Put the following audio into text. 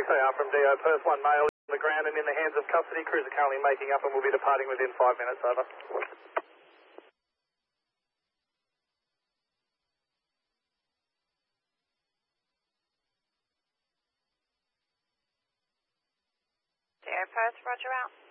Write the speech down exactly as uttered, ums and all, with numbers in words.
six A R from D O Perth, one male on the ground and in the hands of custody. Crews are currently making up and will be departing within five minutes, over. D O Perth, roger out.